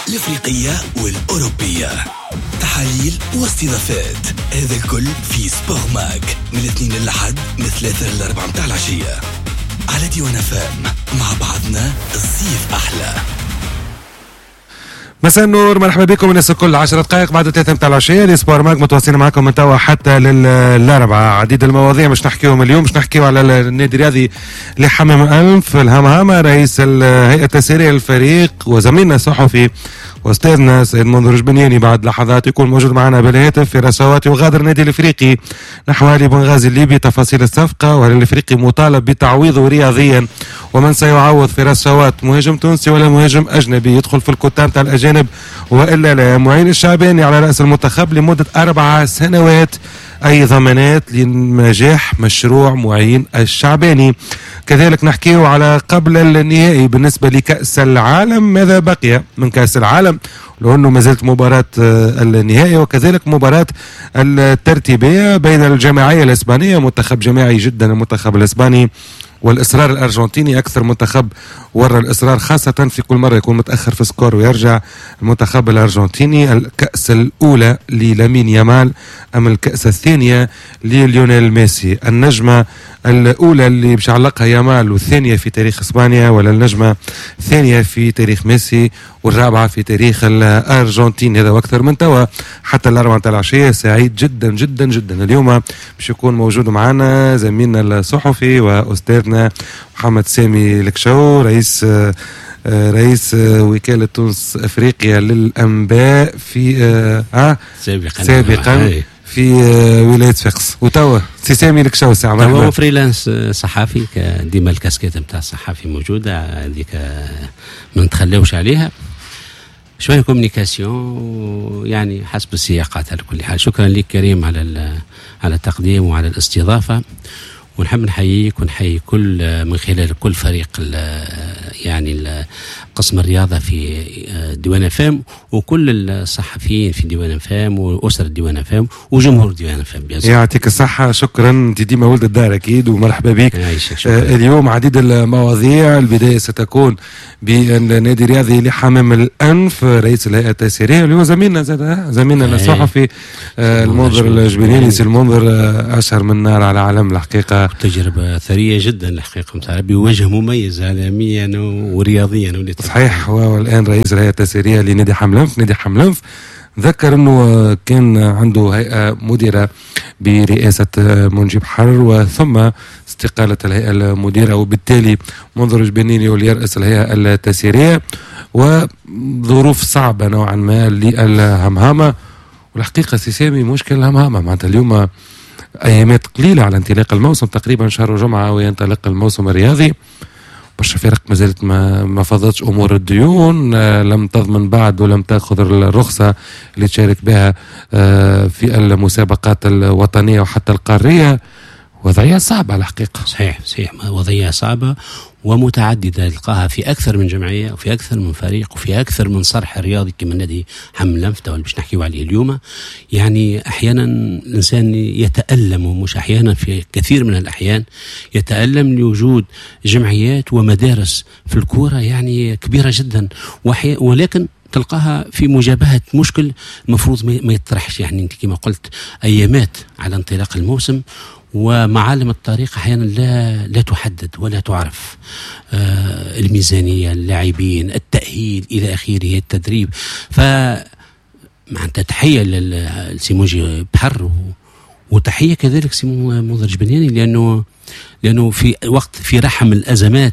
الافريقية والاوروبية، تحاليل واستضافات، هذا الكل في سبور ماك من الاثنين للحد من 3 ل 4 متاع العشية على ديوان فام. مع بعضنا الصيف احلى. مساء النور، مرحبا بكم الناس الكل. 10 دقائق بعد 3 متاع العشية لسبور ماك، متواصلين معكم من توا حتى للأربعة. عديد المواضيع مش نحكيهم اليوم، مش نحكيو على النادي الرياضي لحمام أنف الهمهمة، رئيس الهيئة التسييرية للفريق وزميلنا الصحفي واستاذنا سيد منذر جبنياني بعد لحظات يكون موجود معنا بالهاتف. في رسوات يغادر النادي الافريقي نحو علي بنغازي الليبي، تفاصيل الصفقه، وهل الافريقي مطالب بتعويضه رياضيا، ومن سيعوض في رسوات، مهاجم تونسي ولا مهاجم اجنبي يدخل في الكتان تاع الاجانب والا لا. معين الشعباني على راس المنتخب لمده 4 سنوات، أي ضمانات لنجاح مشروع معين الشعباني. كذلك نحكيه على قبل النهائي بالنسبة لكأس العالم، ماذا بقي من كأس العالم، لو أنه ما زلت مباراة النهائي، وكذلك مباراة الترتيبية بين الجماعية الإسبانية، منتخب جماعي جدا المنتخب الإسباني، والإصرار الأرجنتيني أكثر منتخب ورى الإصرار، خاصة في كل مرة يكون متأخر في سكور ويرجع المنتخب الأرجنتيني. الكأس الأولى للامين يامال أم الكأس الثانية لليونيل ميسي؟ النجمة الأولى اللي باش يعلقها يامال والثانية في تاريخ إسبانيا، ولا النجمة الثانية في تاريخ ميسي والرابعة في تاريخ الأرجنتين؟ هذا وأكثر من توا حتى الأربعة متاع العشية. سعيد جدا جدا جدا اليوم باش يكون موجود معنا زميلنا الصحفي وأستاذنا محمد سامي الكشو، رئيس وكالة تونس أفريقيا للأنباء في سابقا في ولاية فقس، وتوا سي سامي الكشو ساعة هو فريلانس صحافي، ديما الكاسكيت نتاع الصحافي موجودة، هذيك ما نتخلوش عليها، شوية كومونيكاسيون يعني حسب السياقات. على كل حال شكرا لك كريم على التقديم وعلى الاستضافة، ونحب نحييك ونحيي كل من خلال كل فريق يعني قسم الرياضة في ديوان فام، وكل الصحفيين في ديوان فام، وأسر ديوان فام، وجمهور ديوان فام. يعطيك الصحة، شكرا، انت ديما ولد الدار أكيد، ومرحبا بك. اليوم عديد المواضيع. البداية ستكون بالنادي الرياضي لحمام الأنف، رئيس الهيئة التسييرية اللي هو زميلنا الصحفي المنذر الجبنياني. سي المنذر أشهر من نار على علم الحقيقة، تجربة ثرية جدا الحقيقة متاع بوجه مميز عالميا ورياضيا. صحيح، والآن رئيس الهيئة التسييرية لنادي حملنف. نادي حملنف ذكر أنه كان عنده هيئة مديرة برئاسة منجيب حر، وثم استقالة الهيئة المديرة، وبالتالي منذر جبنيني وليرأس الهيئة التسييرية، وظروف صعبة نوعا ما للهمهمة. والحقيقة سيسامي مشكلة الهمهمة معناتها اليوم أيامات قليلة على انطلاق الموسم، تقريبا شهر جمعة وينطلق الموسم الرياضي. برشا فرق ما زالت ما فضتش أمور الديون، لم تضمن بعد ولم تأخذ الرخصة اللي تشارك بها في المسابقات الوطنية وحتى القارية. وضعية صعبة على الحقيقة. صحيح وضعية صعبة ومتعددة، نلقاها في أكثر من جمعية وفي أكثر من فريق وفي أكثر من صرح رياضي كما نادي حمل لنف اللي باش نحكيو عليه اليوم. يعني أحيانا الإنسان يتألم، مش أحيانا، في كثير من الأحيان يتألم لوجود جمعيات ومدارس في الكورة يعني كبيرة جدا، ولكن تلقاها في مجابهة مشكل المفروض ما يطرحش. يعني انت كما قلت أيامات على انطلاق الموسم، ومعالم الطريق أحيانا لا تحدد ولا تعرف، الميزانية، اللاعبين، التأهيل إلى آخره، التدريب. فمعناتها تحية لسيموجي بحر، وتحية كذلك سيمو منذر جبنياني، لأنه في وقت في رحم الأزمات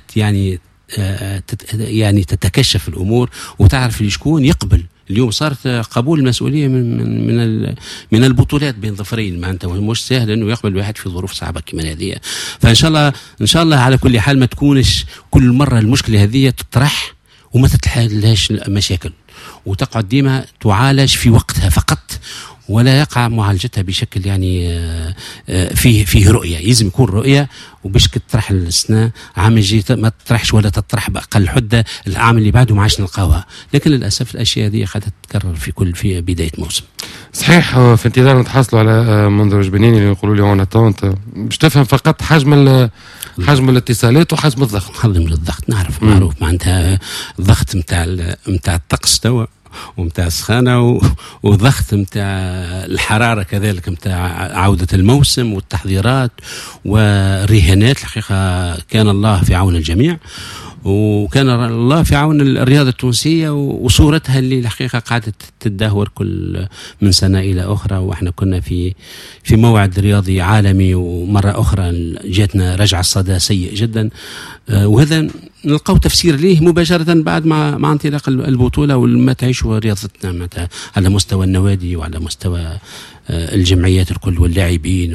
يعني تتكشف الأمور وتعرف لشكون يقبل. اليوم صارت قبول المسؤولية من البطولات بين ظفرين، معناتها مش سهل انه يقبل واحد في ظروف صعبة كما هذه. فان شاء الله على كل حال ما تكونش كل مرة المشكلة هذه تطرح وما تتحلهاش مشاكل، وتقعد ديما تعالج في وقتها فقط، ولا يقع معالجتها بشكل يعني فيه رؤية. يلزم يكون رؤية، وباش تطرح السنة عام الجاي ما تطرحش ولا تطرح بأقل حدة العام اللي بعده ما عادش نلقاوها. لكن للأسف الأشياء هذه قد تتكرر في بداية موسم. صحيح. في انتظار نتحصلوا على منذر جبنيني اللي يقولوا لي هون انت باش تفهم فقط حجم الاتصالات وحجم الضغط. حجم الضغط معروف معناتها الضغط نتاع الطقس توا ومتاع السخانة وضغط متاع الحرارة كذلك متاع عودة الموسم والتحضيرات والرهانات. الحقيقة كان الله في عون الجميع، وكان الله في عون الرياضة التونسية وصورتها اللي الحقيقة قاعدة تتدهور كل من سنة إلى أخرى، وإحنا كنا في موعد رياضي عالمي، ومرة أخرى جاتنا رجع الصدى سيء جدا. وهذا نلقاو تفسير ليه مباشرة بعد مع انطلاق البطولة وما تعيشه رياضتنا على مستوى النوادي وعلى مستوى الجمعيات الكل واللاعبين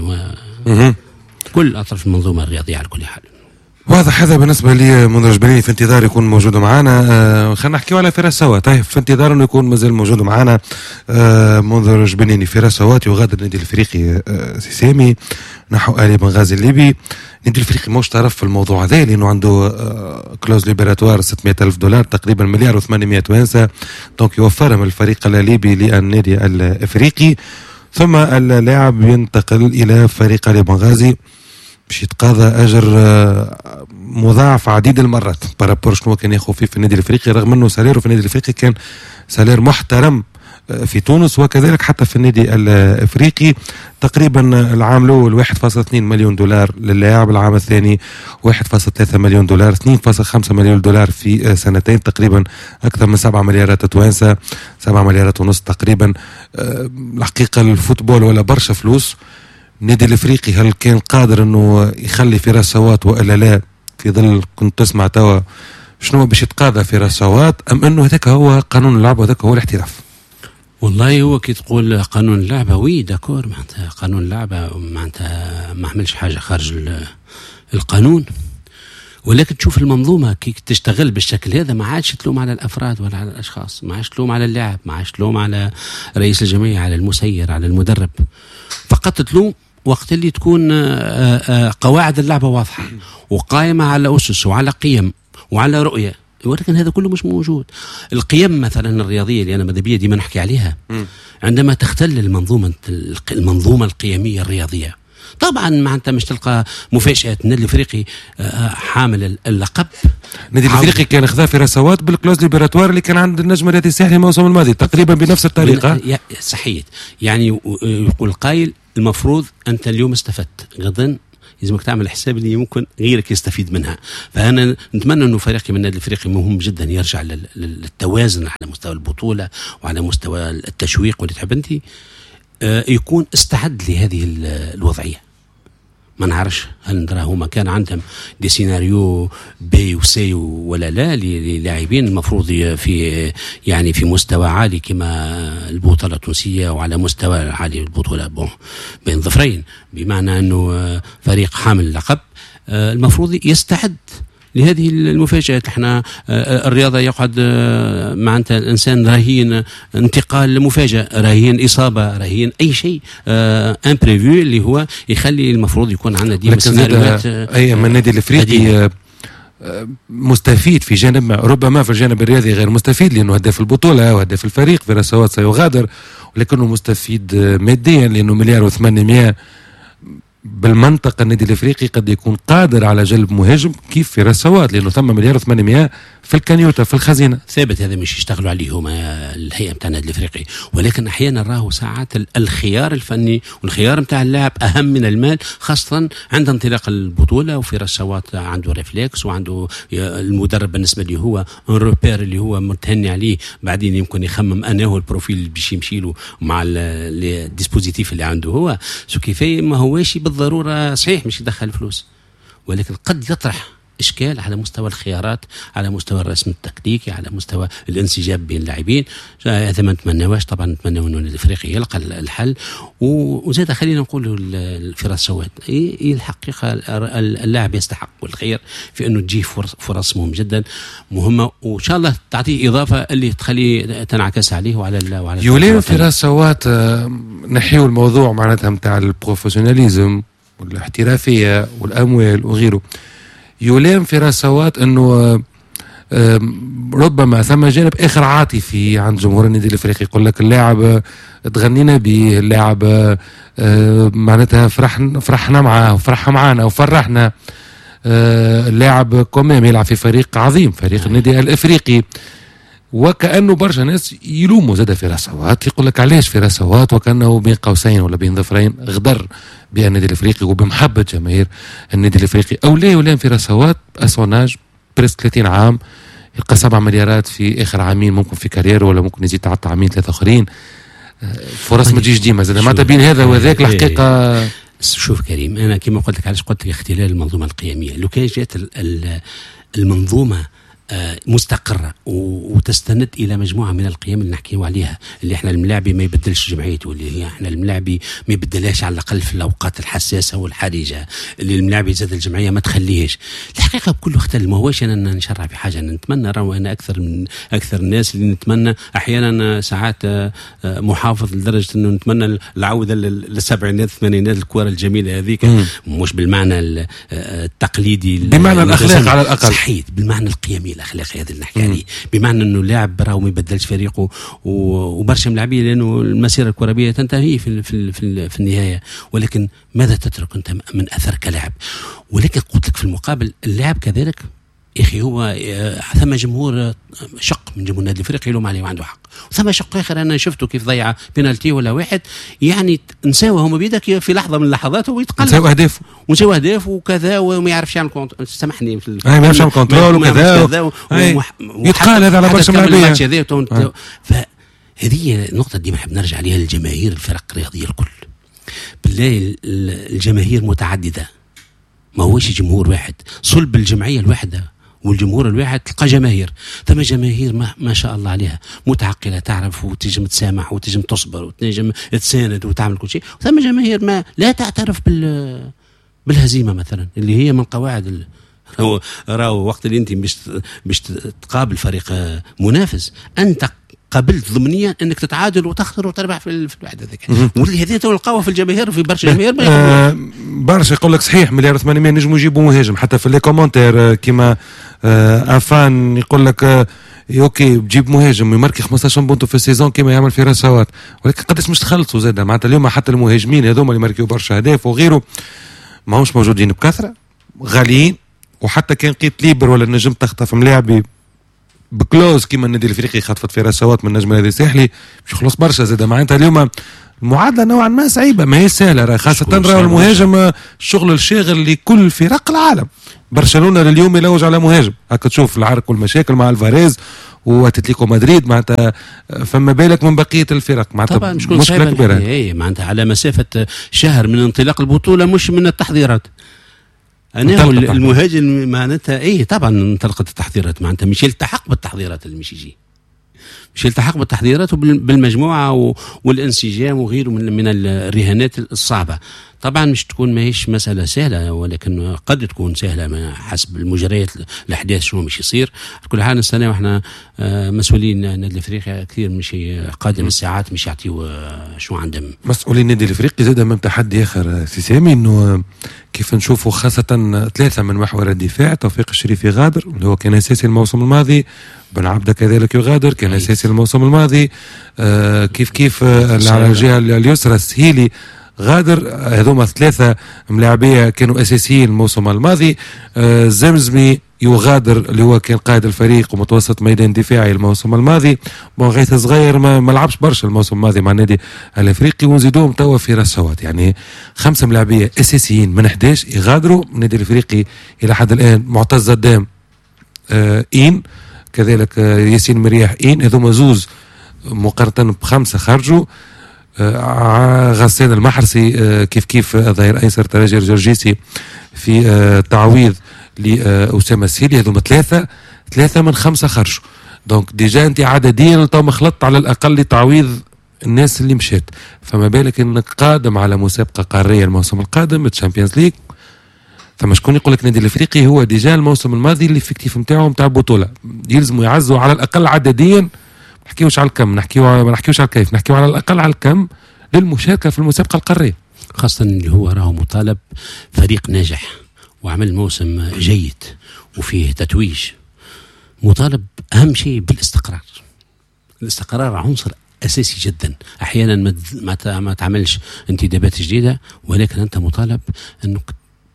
وكل أطراف المنظومة الرياضية على كل حال. واضح. هذا بالنسبة لي منذر جبنيني في انتظار يكون موجود معنا. خلينا نحكيو على فراس سوات. طيب في انتظار انه يكون مازال موجود معنا منذر جبنيني. فراس سوات يغادر النادي الافريقي سيسامي نحو آل بنغازي الليبي. النادي الافريقي موش طرف في الموضوع هذا لانه عنده كلوز ليبراتوار $600,000 تقريبا $1,800,000 توانسة، دونك يوفرهم الفريق الليبي للنادي الافريقي. ثم اللاعب ينتقل الى فريق آل بنغازي باش يتقاضى اجر مضاعف عديد المرات بارابور شنو كان ياخذ فيه في النادي الافريقي، رغم انه ساليره في النادي الافريقي كان سالير محترم في تونس وكذلك حتى في النادي الافريقي. تقريبا العام الاول $1.2 مليون للاعب، العام الثاني $1.3 مليون، $2.5 مليون في سنتين، تقريبا اكثر من 7 مليارات توانسه، 7 مليارات ونص تقريبا. الحقيقه الفوتبول ولا برشا فلوس. النادي الافريقي هل كان قادر انه يخلي فراس سوات والا لا؟ في ظل كنت تسمع توا شنو باش يتقاضى فراس سوات، ام انه هذاك هو قانون اللعبه وهذاك هو الاحتراف؟ والله هو كي تقول قانون اللعبه وي داكور، معناتها قانون اللعبه معناتها ما عملش حاجه خارج القانون، ولكن تشوف المنظومه كي تشتغل بالشكل هذا ما عادش تلوم على الافراد ولا على الاشخاص، ما عادش تلوم على اللاعب، ما عادش تلوم على رئيس الجمعيه، على المسير، على المدرب، فقط تلوم وقت اللي تكون قواعد اللعبة واضحة وقائمة على أسس وعلى قيم وعلى رؤية، ولكن هذا كله مش موجود. القيم مثلا الرياضية اللي أنا ماذا بيا ديما نحكي عليها، عندما تختل المنظومة القيمية الرياضية طبعا معناتها مش تلقى مفاجأة. النادي الافريقي حامل اللقب، النادي الافريقي كان خذا في رسوات بالكلوز ليبراتوار اللي كان عند النجم الرياضي الساحلي الموسم الماضي تقريبا بنفس الطريقة. صحيح، يعني يقول قائل المفروض أنت اليوم استفدت، غدا لازمك تعمل حساب اللي ممكن غيرك يستفيد منها. فأنا نتمنى أنه فريق من النادي الافريقي مهم جدا يرجع للتوازن على مستوى البطولة وعلى مستوى التشويق واللي تحب أنت، يكون استعد لهذه الوضعية. ما نعرفش هل نرى هما كان عندهم دي سيناريو بي وسي ولا لا للاعبين المفروض في مستوى عالي كما البطولة التونسية وعلى مستوى عالي البطولة بين ظفرين، بمعنى انه فريق حامل اللقب المفروض يستعد لهذه المفاجآت. احنا الرياضة يقعد معناتها الانسان رهين انتقال مفاجئ، رهين اصابة، رهين اي شيء امبريفو اللي هو يخلي المفروض يكون عندنا ديما سيناريوهات. اي من النادي الافريقي مستفيد في جانب، ربما في الجانب الرياضي غير مستفيد لانه هداف البطولة وهداف الفريق في رسوات سيغادر، ولكنه مستفيد ماديا لانه $1,800,000 بالمنطقة. النادي الافريقي قد يكون قادر على جلب مهاجم كيف في رسوات لانه ثم $1,800,000 في الكانيوتا في الخزينة. ثابت هذا مش يشتغلوا عليه هما الهيئة بتاع النادي الافريقي، ولكن احيانا راهو ساعات الخيار الفني والخيار بتاع اللاعب اهم من المال، خاصة عند انطلاق البطولة. وفي رسوات عنده ريفلكس وعنده المدرب بالنسبة لي هو ان روبير اللي هو متهني عليه، بعدين يمكن يخمم انا هو البروفيل باش يمشي له مع الديسبوزيتيف اللي عنده هو شو كيفاه. ما هواش بالضرورة صحيح مش يدخل فلوس، ولكن قد يطرح إشكال على مستوى الخيارات، على مستوى الرسم التكتيكي، على مستوى الانسجام بين اللاعبين. هذا ما نتمناوش طبعا، نتمنى انه الافريقي يلقى الحل. وزاد خلينا نقول فراس سوات الحقيقه اللاعب يستحق والخير في انه تجيه فرص مهم جدا مهمه، وان شاء الله تعطيه اضافه اللي تخليه تنعكس عليه وعلى يولين فراس سوات. نحيو الموضوع معناتها نتاع البروفيسيوناليزم والاحترافيه والاموال وغيره. يلام في رسوات انه ربما ثم جانب اخر عاطفي عند جمهور النادي الافريقي، يقول لك اللاعب تغنينا به، اللاعب معناتها فرحنا معاه وفرح معانا وفرحنا، اللاعب كمان يلعب في فريق عظيم، فريق النادي الافريقي. وكأنه برشا ناس يلوموا زاد فيرسوات، يقول لك علاش فيرسوات وكأنه بين قوسين ولا بين ظفرين غدر بالنادي الافريقي وبمحبه جماهير النادي الافريقي. او لا ولا فيرسوات اسوناج بريسك 30 عام يلقى 7 مليارات في اخر عامين ممكن في كاريره، ولا ممكن يزيد تعطى عامين 3 اخرين، فرص ما تجيش ديما زاد معناتها بين هذا وذاك الحقيقه. شوف كريم، انا كما قلت لك علاش قلت لك اختلال المنظومه القيميه. لو كان جات المنظومه مستقرة وتستند إلى مجموعة من القيم اللي نحكيو عليها، اللي احنا الملاعبي ما يبدلش جمعيته، اللي هي احنا الملاعبي ما يبدلهاش على الأقل في الأوقات الحساسة والحرجة، اللي الملاعبي زاد الجمعية ما تخليهش. الحقيقة بكله اختل. ما هوش أنا نشرع في حاجة، أنا نتمنى راهو أنا أكثر الناس اللي نتمنى أحيانا ساعات محافظ لدرجة أنه نتمنى العودة للسبعينات الثمانينات، الكرة الجميلة هذيك، مش بالمعنى التقليدي، بمعنى الأخلاق على الأقل، صحيح بالمعنى القيمي الاخلاقي هذا اللي نحكي عليه، بمعنى انه لاعب راهو ما يبدلش فريقه وبرشا ملاعبين، لانه المسيره الكرويه تنتهي في النهايه. ولكن ماذا تترك انت من اثر كلاعب؟ ولكن قلت لك في المقابل اللاعب كذلك يا اخي، هو ثم جمهور شق من جمهور النادي الافريقي يلوم عليه وعنده حق، وثم شق اخر انا شفته كيف ضيع بينالتي ولا واحد، يعني نساوى هما بيدك في لحظه من اللحظات هو يتقلب، نساوى اهداف وكذا، وما يعرفش يعمل سامحني ما يعرفش يعمل كنترول وكذا، يتقال هذا على برشا ملاعبين. فهذه النقطه ديما نحب نرجع عليها للجماهير الفرق الرياضيه الكل. بالله الجماهير متعدده، ما هوش جمهور واحد. صلب الجمعيه الواحده والجمهور الواحد تلقى جماهير، ثم جماهير ما شاء الله عليها متعقله، تعرف وتجم تسامح وتجم تصبر وتنجم تساند وتعمل كل شيء، ثم جماهير ما لا تعترف بالهزيمه مثلا، اللي هي من قواعد راهو وقت اللي انت باش تقابل فريق منافس انت قبلت ضمنيا انك تتعادل وتخسر وتربح في الواحد هذاك، واللي هذه تو نلقاوها في الجماهير، في برشا جماهير برشا يقول لك صحيح مليار 800 نجموا يجيبوا مهاجم، حتى في لي كومونتير كيما افان يقول لك اوكي بجيب مهاجم يماركي 15 بونتو في السيزون كيما يعمل في رسوات، ولكن قداش مش تخلصوا زاد معناتها اليوم حتى المهاجمين هذوما اللي يماركيو برشا اهداف وغيره ما همش موجودين بكثره، غاليين، وحتى كان لقيت ليبر ولا نجم تخطف ملاعبي بكلوز كيما النادي الافريقي خطفت في رسوات من نجم النادي الساحلي باش يخلص برشا زاد معناتها اليوم المعادله نوعا ما صعيبه، ما هي سهله، خاصه راهو المهاجم الشغل الشاغل لكل فرق العالم. برشلونه لليوم يلوج على مهاجم، هكا تشوف العرق والمشاكل مع الفاريز واتلتيكو مدريد، معناتها فما بالك من بقيه الفرق، معناتها مشكله كبيره. اي معناتها على مسافه شهر من انطلاق البطوله، مش من التحضيرات. انا المهاجم معناتها ايه طبعا انطلقت التحضيرات، معناتها مش يلتحق بالتحضيرات اللي مش يجي، مش يلتحق بالتحضيرات بالمجموعه والانسجام وغيره من الرهانات الصعبه. طبعا مش تكون ماهيش مساله سهله، ولكن قد تكون سهله حسب المجريات الاحداث شنو مش يصير. على كل حال السنه واحنا مسؤولين النادي الافريقي كثير مش قادم الساعات مش يعطيو شنو عندهم. مسؤولين النادي الافريقي زاد من تحدي اخر سامي، انه كيف نشوفوا خاصه 3 من محور الدفاع، توفيق الشريفي غادر اللي هو كان اساسي الموسم الماضي، بن عبده كذلك يغادر كان اساسي الموسم الماضي، كيف على الجهه اليسرى السهيلي غادر، هذوما 3 ملاعبيه كانوا اساسيين الموسم الماضي. زمزمي يغادر اللي هو كان قائد الفريق ومتوسط ميدان دفاعي الموسم الماضي، غيث صغير ما لعبش برشا الموسم الماضي مع النادي الافريقي، ونزيدوهم توا في رسوات، يعني 5 ملاعبيه اساسيين من 11 يغادروا النادي الافريقي الى حد الان. معتز الدام إين كذلك ياسين مرياح إين، هذوما زوز مقارنة ب5 خرجوا. غسان المحرسي كيف ظهير ايسر تراجر جورجيسي في تعويض لأسامة السيلي، هذوما 3 من 5 خرجوا. دونك ديجا انت عدديا تو مخلط على الاقل لتعويض الناس اللي مشات، فما بالك انك قادم على مسابقه قاريه الموسم القادم الشامبيونز ليج. ثم شكون يقول لك النادي الافريقي هو ديجا الموسم الماضي اللي الافكتيف نتاعو نتاع بطوله، يلزموا يعزوا على الاقل عدديا، نحكيوش على الكم، ما نحكيوش على الكيف، نحكيو على الاقل على الكم للمشاركه في المسابقه القاريه، خاصه اللي هو راهو مطالب فريق ناجح وعمل موسم جيد وفيه تتويج، مطالب اهم شيء بالاستقرار. الاستقرار عنصر اساسي جدا. احيانا ما تعملش انتدابات جديده، ولكن انت مطالب انك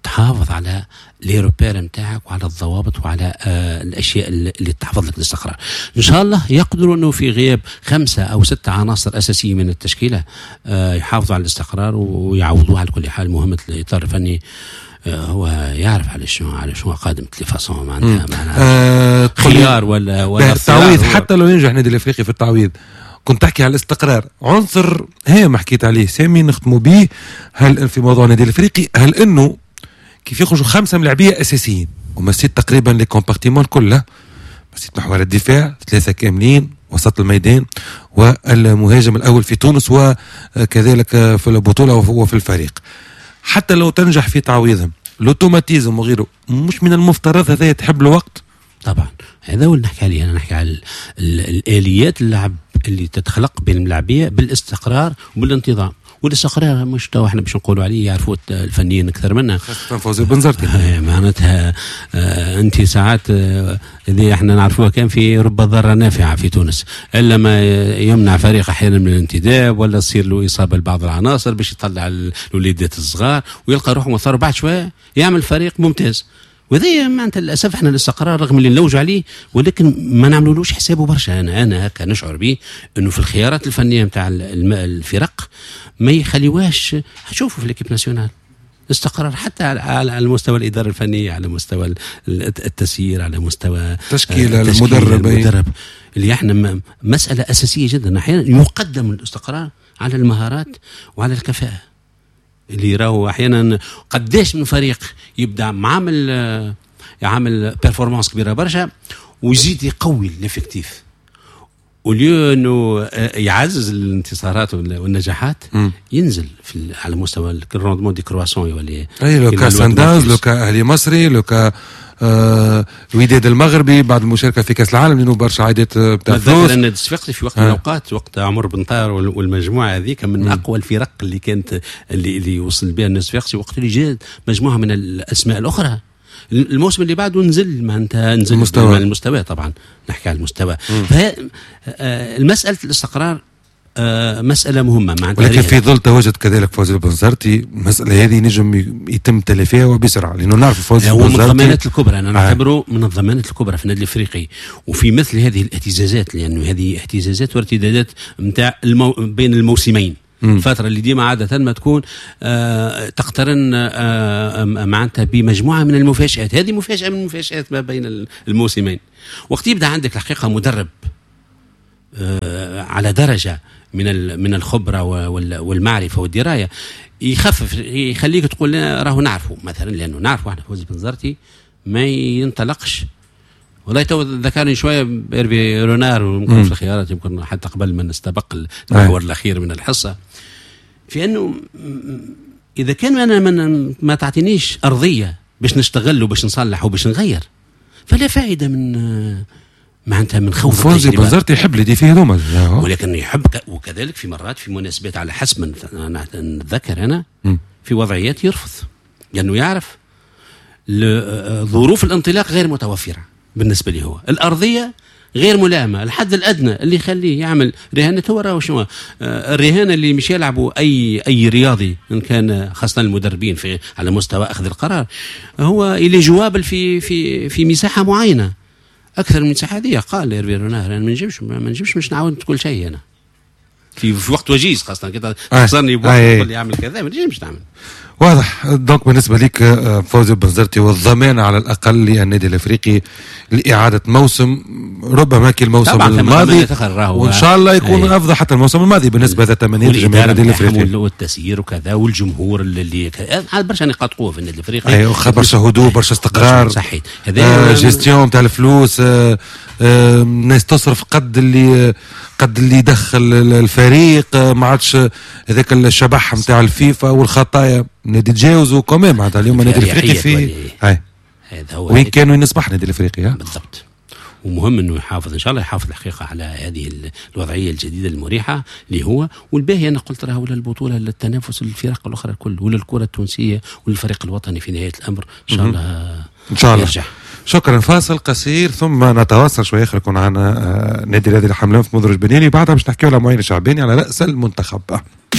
تحافظ على ليروبير نتاعك وعلى الضوابط وعلى الاشياء اللي تحفظ لك الاستقرار. ان شاء الله يقدروا انه في غياب 5 أو 6 عناصر اساسيه من التشكيله يحافظوا على الاستقرار ويعوضوها. على كل حال مهمه الاطار الفني هو يعرف على شنو قادم تلفاسون معناها خيار ولا التعويض. حتى لو ينجح النادي الافريقي في التعويض، كنت تحكي على الاستقرار، عنصر هام حكيت عليه سامي نختموا به. هل في موضوع النادي الافريقي، هل انه كيف يخرجوا 5 ملاعبيه اساسيين ومسيت تقريبا لي كومبارتيمون كلها، مسيت محور الدفاع 3 كاملين، وسط الميدان والمهاجم الاول في تونس وكذلك في البطوله وفي الفريق، حتى لو تنجح في تعويضهم الاوتوماتيزم وغيره، مش من المفترض هذا تحب له وقت؟ طبعا هذا هو اللي نحكي عليه. انا نحكي على الاليات اللعب اللي تتخلق بين الملاعبيه بالاستقرار وبالانتظام. والاستقرار مش تو احنا باش نقولوا عليه، يعرفوا الفنيين اكثر منا، خاصه فوزي بنزرتي. معناتها انت ساعات اللي احنا نعرفوها كان في رب ضاره نافعه في تونس، الا ما يمنع فريق احيانا من الانتداب ولا تصير له اصابه لبعض العناصر باش يطلع الوليدات الصغار ويلقى روحه مضطر بعد شويه يعمل فريق ممتاز. وهذا معناتها للاسف احنا الاستقرار رغم اللي نلوج عليه ولكن ما نعملولوش حسابه برشا. انا هكا نشعر به انه في الخيارات الفنيه نتاع الفرق ما يخليواش. شوفوا في ليكيب ناسيونال استقرار حتى على المستوى الاداره الفنيه، على مستوى التسيير، على مستوى تشكيل المدرب اللي احنا مساله اساسيه جدا. احيانا يقدم الاستقرار على المهارات وعلى الكفاءه اللي يراهو احيانا قداش من فريق يبدا يعمل بيرفورمانس كبيره برشا ويزيد يقوي الافكتيف وليو انه يعزز الانتصارات والنجاحات ينزل على مستوى الروندمون دي كرواسون يولي لو كا سانداز، لو كا اهلي مصري، لو كا الوداد المغربي بعد المشاركه في كاس العالم لانه برشا عائدات بتاع فلوس. النادي الصفاقسي في وقت من الاوقات وقت عمر بن طاهر والمجموعه هذيك من اقوى الفرق اللي كانت اللي وصل بها النادي الصفاقسي، وقت اللي جات مجموعه من الاسماء الاخرى. الموسم اللي بعده نزل معناتها المستوى طبعا نحكي على المستوى. المساله الاستقرار مسألة مهمة معناتها، ولكن في ظل تواجد كذلك فوزي بنزرتي المسألة هذه نجم يتم تلافيها وبسرعة، لأنه نعرف فوزي بنزرتي هو من الضمانات الكبرى. أنا نعتبره من الضمانات الكبرى في النادي الأفريقي. وفي مثل هذه الاهتزازات، لأنه هذه اهتزازات وارتدادات متاع بين الموسمين، الفترة اللي ديما عادة ما تكون تقترن معناتها بمجموعة من المفاجآت. هذه مفاجأة من المفاجآت ما بين الموسمين. وقت يبدأ عندك الحقيقة مدرب على درجة من الخبرة والمعرفة والدراية، يخفف يخليك تقول راهو نعرفه مثلا، لأنه نعرفه احنا فوزي بنزرتي ما ينطلقش. والله تو ذكرني شوية بيرفي رونار وممكن في الخيارات يمكن حتى قبل ما نستبق المحور الأخير من الحصة، في أنه إذا كان أنا ما تعطينيش أرضية باش نشتغل وباش نصلح وباش نغير فلا فائدة معناتها من خوف. فوزي بنزرتي يحب اللي فيه هذوما، ولكن يحب وكذلك في مرات في مناسبات على حسب ما نتذكر أنا في وضعيات يرفض، لأنه يعني يعرف ظروف الانطلاق غير متوفرة بالنسبة لي، هو الأرضية غير ملائمة، الحد الأدنى اللي يخليه يعمل رهانة. هو راهو شنو الرهانة اللي مش يلعبوا أي رياضي إن كان خاصة المدربين على مستوى أخذ القرار، هو اللي جوابل في مساحة معينة أكثر من مساحة هذه. قال إيرفي رونار أنا ما نجمش مش نعاود كل شيء أنا في وقت وجيز، خاصة كده تصرني بوقت يعمل كذا ما نجمش نعمل. واضح. دونك بالنسبة لك فوزي بنزرتي والضمان على الأقل للنادي الأفريقي لإعادة موسم ربما كالموسم الماضي، وإن شاء الله يكون أفضل حتى الموسم الماضي بالنسبة للتمنيات جميع النادي الأفريقي والتسيير وكذا، والجمهور اللي هذا برشا نقاط قوة في النادي الأفريقي. برشا هدوء، برشا استقرار، صحيح. جيستيون تاع الفلوس، الناس تصرف قد اللي يدخل الفريق، ما عادش هذاك الشبح نتاع الفيفا والخطايا نادي تجاوزوا كمان معناتها اليوم النادي الافريقي في هذا هو وين كانوا يصبح النادي الافريقي بالضبط. ومهم انه يحافظ ان شاء الله يحافظ الحقيقه على هذه الوضعيه الجديده المريحه اللي هو. والباهي انا قلت راهو للبطوله للتنافس الفرق الاخرى الكل وللكره التونسيه وللفريق الوطني في نهايه الامر ان شاء الله يرجع. شكرا. فاصل قصير ثم نتواصل شويه. يكون معنا نادي الحملان في مدرج بنيلي، بعدها باش نحكيو على معين شعباني على راس المنتخب.